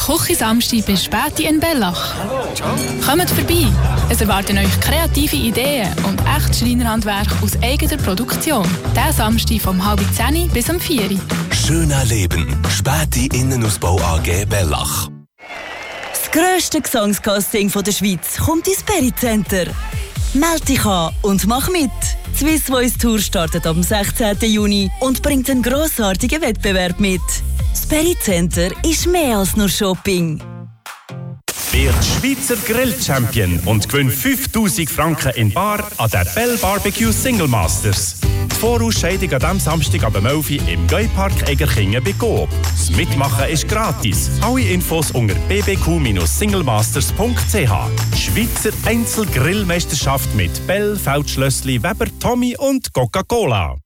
Küche Samstag bis Späti in Bellach. Kommt vorbei, es erwarten euch kreative Ideen und echtes Schreinerhandwerk aus eigener Produktion. Diesen Samstag vom 9:30 bis 4. Schöner Leben. Späti Innenausbau AG Bellach. Das grösste Gesangscasting der Schweiz kommt ins Berry Center. Meld dich an und mach mit. Die Swiss Voice Tour startet am 16. Juni und bringt einen grossartigen Wettbewerb mit. Das Berry Center ist mehr als nur Shopping. Wird Schweizer Grill-Champion und gewinnt 5'000 Franken in Bar an der Bell Barbecue Single Masters. Die Vorausscheidung an diesem Samstag ab 11 Uhr im Geupark Egerkingen bei Coop. Das Mitmachen ist gratis. Alle Infos unter bbq-singlemasters.ch. Schweizer Einzelgrillmeisterschaft mit Bell, Feldschlössli, Weber, Tommy und Coca-Cola.